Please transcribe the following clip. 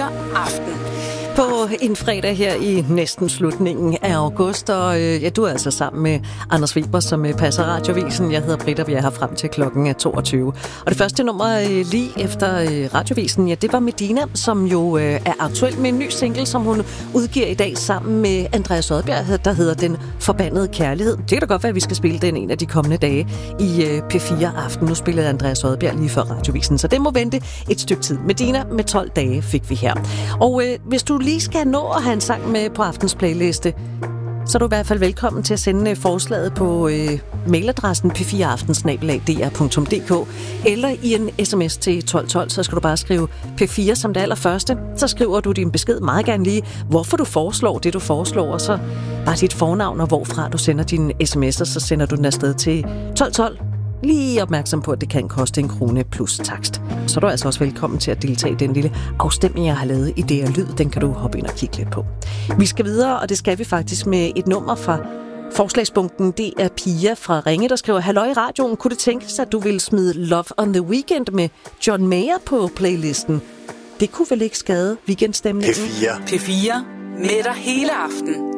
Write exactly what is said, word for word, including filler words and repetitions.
Aften. På en fredag her i næsten slutningen af august, og øh, ja, du er altså sammen med Anders Weber, som øh, passer Radiovisen. Jeg hedder Britt, og vi er her frem til klokken toogtyve. Og det første nummer øh, lige efter øh, Radiovisen, ja, det var Medina, som jo øh, er aktuel med en ny single, som hun udgiver i dag sammen med Andreas Odbjerg, der hedder Den Forbandede Kærlighed. Det kan da godt være, at vi skal spille den en af de kommende dage i øh, P fire Aften. Nu spillede Andreas Odbjerg lige før Radiovisen, så det må vente et stykke tid. Medina med tolv dage fik vi her. Og øh, hvis du lige skal nå at have en sang med på aftens playliste, så er du i hvert fald velkommen til at sende forslaget på øh, mailadressen p fire aften snabel-a d r punktum d k eller i en sms til tolv tolv, så skal du bare skrive P fire som det allerførste. Så skriver du din besked meget gerne lige, hvorfor du foreslår det, du foreslår, og så bare dit fornavn og hvorfra du sender dine sms'er, så sender du den afsted til tolv tolv. Lige opmærksom på, at det kan koste en krone plus takst. Så er du altså også velkommen til at deltage i den lille afstemning, jeg har lavet i det og lyd. Den kan du hoppe ind og kigge lidt på. Vi skal videre, og det skal vi faktisk med et nummer fra forslagsbunken. Det er Pia fra Ringe, der skriver: Halløj i radioen, kunne det tænkes, at du ville smide Love on the Weekend med John Mayer på playlisten? Det kunne vel ikke skade weekendstemningen? P fire. P fire med dig hele aften